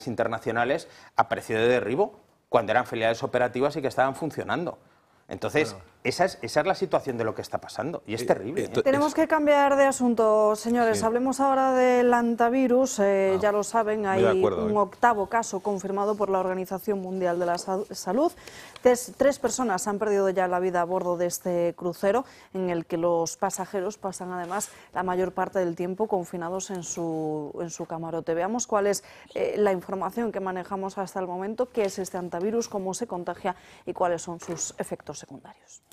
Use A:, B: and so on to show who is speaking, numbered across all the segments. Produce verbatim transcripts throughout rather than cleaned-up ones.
A: internacionales a precio de derribo, cuando eran filiales operativas y que estaban funcionando. Entonces, bueno, esa, es, esa es la situación de lo que está pasando y es eh, terrible. ¿eh?
B: Tenemos que cambiar de asunto, señores. Sí. Hablemos ahora del antivirus. Eh, ah, ya lo saben, hay acuerdo, un eh. octavo caso confirmado por la Organización Mundial de la Salud. Tres, tres personas han perdido ya la vida a bordo de este crucero, en el que los pasajeros pasan además la mayor parte del tiempo confinados en su, en su camarote. Veamos cuál es eh, la información que manejamos hasta el momento, qué es este antivirus, cómo se contagia y cuáles son sus efectos secundarios.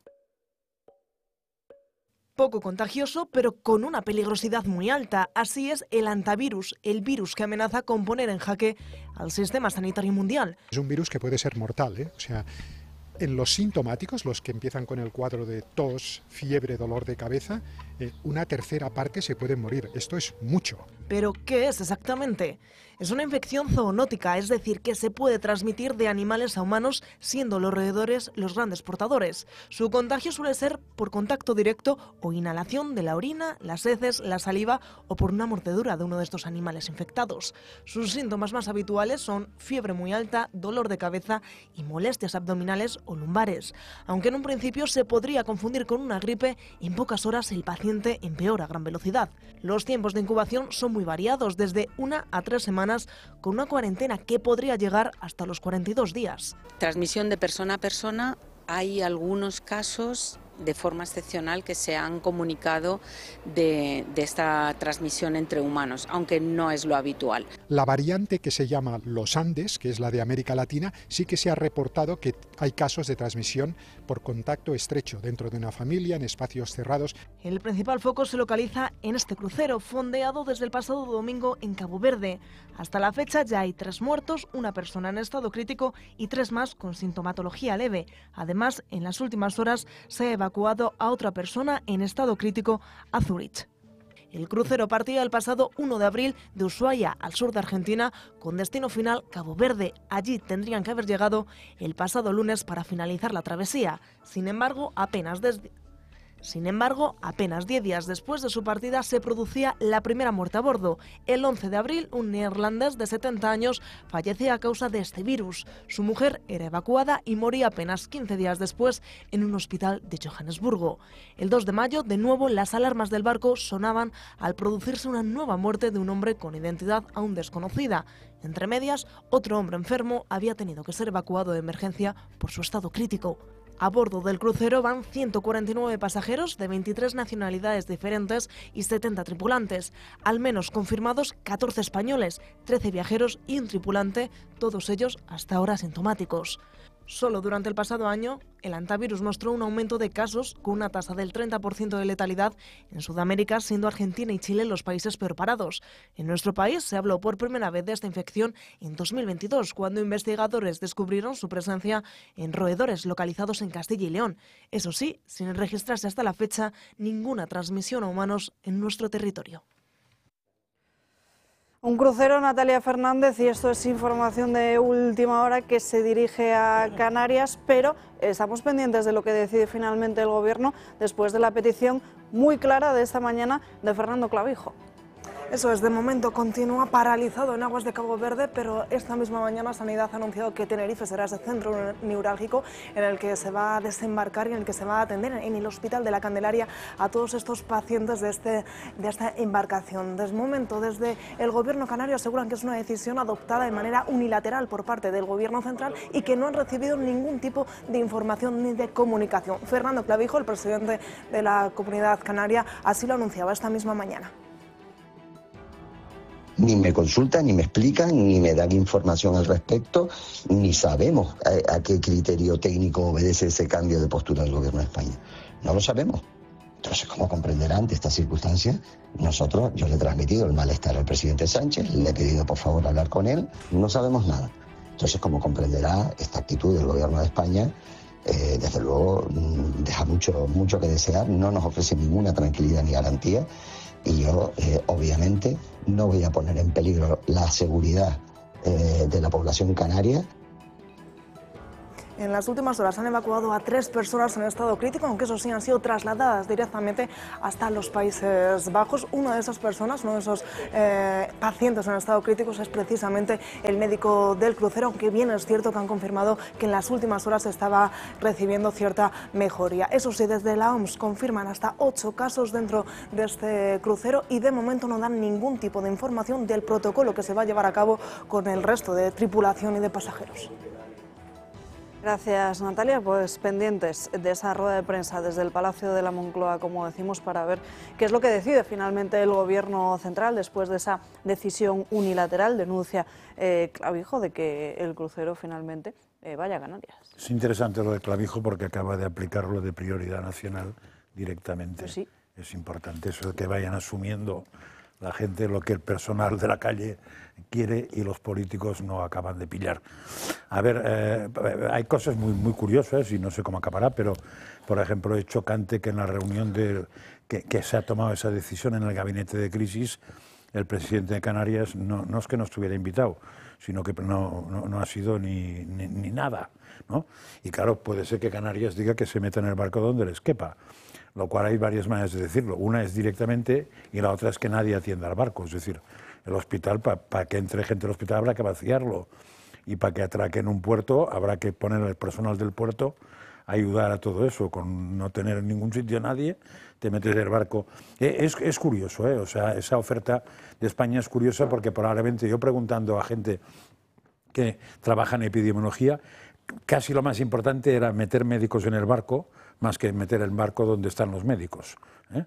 C: Poco contagioso, pero con una peligrosidad muy alta. Así es el antivirus, el virus que amenaza con poner en jaque al sistema sanitario mundial.
D: Es un virus que puede ser mortal, ¿eh? O sea, en los sintomáticos, los que empiezan con el cuadro de tos, fiebre, dolor de cabeza, eh, una tercera parte se puede morir. Esto es mucho.
C: ¿Pero qué es exactamente? Es una infección zoonótica, es decir, que se puede transmitir de animales a humanos, siendo los roedores los grandes portadores. Su contagio suele ser por contacto directo o inhalación de la orina, las heces, la saliva o por una mordedura de uno de estos animales infectados. Sus síntomas más habituales son fiebre muy alta, dolor de cabeza y molestias abdominales o lumbares. Aunque en un principio se podría confundir con una gripe, en pocas horas el paciente empeora a gran velocidad. Los tiempos de incubación son muy variados, desde una a tres semanas, con una cuarentena que podría llegar hasta los cuarenta y dos días.
E: Transmisión de persona a persona, hay algunos casos de forma excepcional que se han comunicado de, de esta transmisión entre humanos, aunque no es lo habitual.
D: La variante que se llama Los Andes, que es la de América Latina, sí que se ha reportado que hay casos de transmisión por contacto estrecho dentro de una familia, en espacios cerrados.
C: El principal foco se localiza en este crucero, fondeado desde el pasado domingo en Cabo Verde. Hasta la fecha ya hay tres muertos, una persona en estado crítico y tres más con sintomatología leve. Además, en las últimas horas se ha evacuado a otra persona en estado crítico a Zúrich. El crucero partía el pasado uno de abril de Ushuaia, al sur de Argentina, con destino final Cabo Verde. Allí tendrían que haber llegado el pasado lunes para finalizar la travesía. Sin embargo, apenas desde... Sin embargo, apenas diez días después de su partida se producía la primera muerte a bordo. El once de abril, un neerlandés de setenta años fallecía a causa de este virus. Su mujer era evacuada y moría apenas quince días después en un hospital de Johannesburgo. El dos de mayo, de nuevo, las alarmas del barco sonaban al producirse una nueva muerte de un hombre con identidad aún desconocida. Entre medias, otro hombre enfermo había tenido que ser evacuado de emergencia por su estado crítico. A bordo del crucero van ciento cuarenta y nueve pasajeros de veintitrés nacionalidades diferentes y setenta tripulantes. Al menos confirmados catorce españoles, trece viajeros y un tripulante, todos ellos hasta ahora asintomáticos. Solo durante el pasado año, el antivirus mostró un aumento de casos con una tasa del treinta por ciento de letalidad en Sudamérica, siendo Argentina y Chile los países peor parados. En nuestro país se habló por primera vez de esta infección en dos mil veintidós, cuando investigadores descubrieron su presencia en roedores localizados en Castilla y León. Eso sí, sin registrarse hasta la fecha ninguna transmisión a humanos en nuestro territorio.
B: Un crucero, Natalia Fernández, y esto es información de última hora que se dirige a Canarias, pero estamos pendientes de lo que decide finalmente el Gobierno después de la petición muy clara de esta mañana de Fernando Clavijo.
C: Eso es, de momento continúa paralizado en aguas de Cabo Verde, pero esta misma mañana Sanidad ha anunciado que Tenerife será ese centro neurálgico en el que se va a desembarcar y en el que se va a atender en el Hospital de la Candelaria a todos estos pacientes de, este, de esta embarcación. Desde momento, desde el Gobierno canario aseguran que es una decisión adoptada de manera unilateral por parte del Gobierno central y que no han recibido ningún tipo de información ni de comunicación. Fernando Clavijo, el presidente de la Comunidad Canaria, así lo anunciaba esta misma mañana.
F: Ni me consultan, ni me explican, ni me dan información al respecto, ni sabemos a, a qué criterio técnico obedece ese cambio de postura del Gobierno de España. No lo sabemos. Entonces, como comprenderán, ante estas circunstancias, nosotros, yo le he transmitido el malestar al presidente Sánchez, le he pedido por favor hablar con él, no sabemos nada. Entonces, como comprenderá, esta actitud del Gobierno de España, eh, desde luego, deja mucho, mucho que desear, no nos ofrece ninguna tranquilidad ni garantía. Y yo, eh, obviamente, no voy a poner en peligro la seguridad eh, de la población canaria.
C: En las últimas horas han evacuado a tres personas en estado crítico, aunque eso sí han sido trasladadas directamente hasta los Países Bajos. Una de esas personas, uno de esos eh, pacientes en estado crítico es precisamente el médico del crucero, aunque bien es cierto que han confirmado que en las últimas horas estaba recibiendo cierta mejoría. Eso sí, desde la O M S confirman hasta ocho casos dentro de este crucero y de momento no dan ningún tipo de información del protocolo que se va a llevar a cabo con el resto de tripulación y de pasajeros.
B: Gracias, Natalia. Pues pendientes de esa rueda de prensa desde el Palacio de la Moncloa, como decimos, para ver qué es lo que decide finalmente el Gobierno central después de esa decisión unilateral, denuncia eh, Clavijo, de que el crucero finalmente eh, vaya a Canarias.
G: Es interesante lo de Clavijo porque acaba de aplicarlo de prioridad nacional directamente.
B: Pues sí.
G: Es importante eso de que vayan asumiendo la gente lo que el personal de la calle quiere y los políticos no acaban de pillar. A ver, eh, hay cosas muy, muy curiosas y no sé cómo acabará, pero, por ejemplo, es chocante que en la reunión de, que, que se ha tomado esa decisión en el gabinete de crisis, el presidente de Canarias no, no es que no estuviera invitado, sino que no, no, no ha sido ni, ni, ni nada, ¿no? Y claro, puede ser que Canarias diga que se meta en el barco donde les quepa, lo cual hay varias maneras de decirlo. Una es directamente y la otra es que nadie atienda al barco. Es decir, el hospital, para pa que entre gente al hospital habrá que vaciarlo y para que atraque en un puerto habrá que poner al personal del puerto a ayudar a todo eso. Con no tener en ningún sitio a nadie, te metes en el barco. Es, es curioso, ¿eh? O sea, esa oferta de España es curiosa porque probablemente yo preguntando a gente que trabaja en epidemiología, casi lo más importante era meter médicos en el barco más que meter el barco donde están los médicos, ¿eh?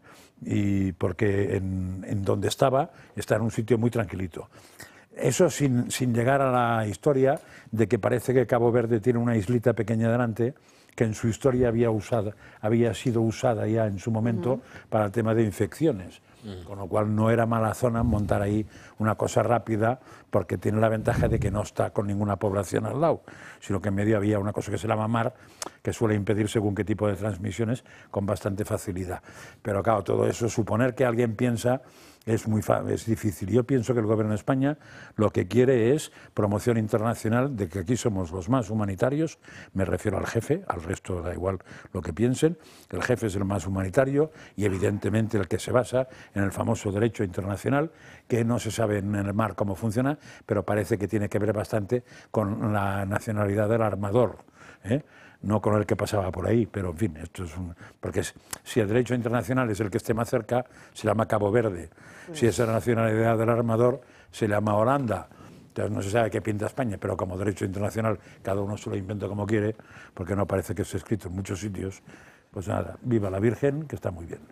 G: Y porque en, en donde estaba, está en un sitio muy tranquilito. Eso sin, sin llegar a la historia de que parece que Cabo Verde tiene una islita pequeña delante que en su historia había, usado, había sido usada ya en su momento uh-huh. para el tema de infecciones. Con lo cual no era mala zona montar ahí una cosa rápida porque tiene la ventaja de que no está con ninguna población al lado, sino que en medio había una cosa que se llama mar, que suele impedir según qué tipo de transmisiones con bastante facilidad. Pero claro, todo eso, suponer que alguien piensa es muy es difícil. Yo pienso que el Gobierno de España lo que quiere es promoción internacional de que aquí somos los más humanitarios, me refiero al jefe, al resto da igual lo que piensen, el jefe es el más humanitario y evidentemente el que se basa en el famoso derecho internacional, que no se sabe en el mar cómo funciona, pero parece que tiene que ver bastante con la nacionalidad del armador, ¿eh? No con el que pasaba por ahí, pero en fin, esto es un... porque es, si el derecho internacional es el que esté más cerca, se llama Cabo Verde. Si es la nacionalidad del armador, se llama Holanda. Entonces no se sabe qué pinta España, pero como derecho internacional cada uno se lo inventa como quiere, porque no parece que esté escrito en muchos sitios. Pues nada, viva la Virgen, que está muy bien.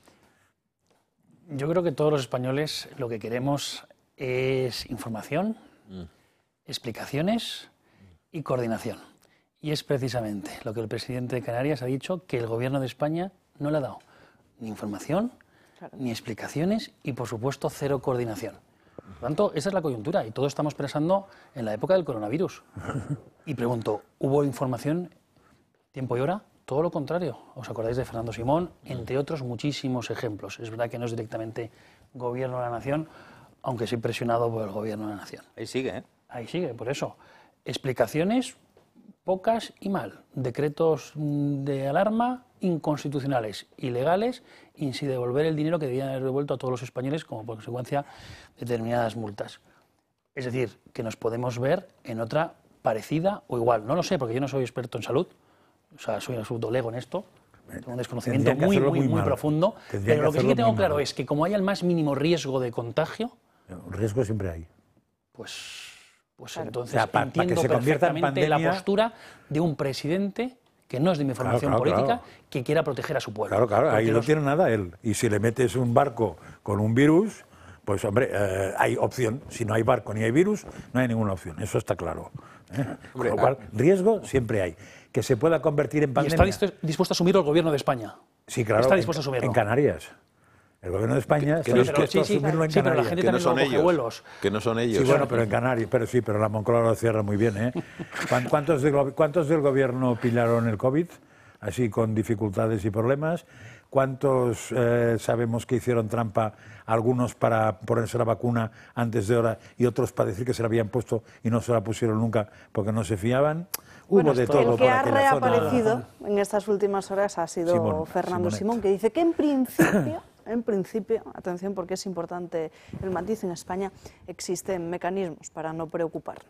H: Yo creo que todos los españoles lo que queremos es información, mm. explicaciones y coordinación. Y es precisamente lo que el presidente de Canarias ha dicho, que el Gobierno de España no le ha dado ni información, claro. ni explicaciones y, por supuesto, cero coordinación. Por lo tanto, esa es la coyuntura y todos estamos pensando en la época del coronavirus. Y pregunto, ¿hubo información, tiempo y hora? Todo lo contrario. ¿Os acordáis de Fernando Simón? Entre otros muchísimos ejemplos. Es verdad que no es directamente Gobierno de la Nación, aunque sí presionado por el Gobierno de la Nación.
A: Ahí sigue, ¿eh?
H: Ahí sigue, por eso. Explicaciones pocas y mal. Decretos de alarma inconstitucionales, ilegales, y sin devolver el dinero que debían haber devuelto a todos los españoles como consecuencia de determinadas multas. Es decir, que nos podemos ver en otra parecida o igual. No lo sé, porque yo no soy experto en salud, o sea, soy un absoluto lego en esto, tengo un desconocimiento muy, muy, muy, muy profundo, pero lo que sí que tengo claro es que como haya el más mínimo riesgo de contagio...
G: Riesgo siempre hay.
H: Pues... Pues claro. Entonces
G: o sea, pa,
H: entiendo
G: pa que se
H: perfectamente
G: pandemia...
H: la postura de un presidente que no es de mi formación
G: claro, claro,
H: política,
G: claro.
H: que quiera proteger a su pueblo.
G: Claro, claro, ahí
H: los...
G: no tiene nada él. Y si le metes un barco con un virus, pues hombre, eh, hay opción. Si no hay barco ni hay virus, no hay ninguna opción. Eso está claro. ¿eh? Con lo cual, riesgo siempre hay. Que se pueda convertir en pandemia...
H: ¿Y está dispuesto a asumirlo el Gobierno de España?
G: Sí, claro.
H: Está dispuesto a asumirlo.
G: En Canarias. El Gobierno de España
I: que, que
G: está dispuesto
H: sí, sí,
G: a asumirlo en
H: sí,
G: Canarias.
H: Pero la gente
I: que no son ellos.
H: Vuelos.
I: Que no son ellos.
G: Sí, bueno, pero en Canarias, pero sí, pero la Moncloa lo cierra muy bien, ¿eh? ¿Cuántos, de, ¿Cuántos del Gobierno pillaron el COVID? Así con dificultades y problemas. ¿Cuántos eh, sabemos que hicieron trampa algunos para ponerse la vacuna antes de hora y otros para decir que se la habían puesto y no se la pusieron nunca porque no se fiaban.
B: Bueno,
G: Hubo de todo.
B: El que ha reaparecido en estas últimas horas ha sido Simón, Fernando Simón, que dice que en principio, en principio, atención porque es importante el matiz, en España existen mecanismos para no preocuparnos.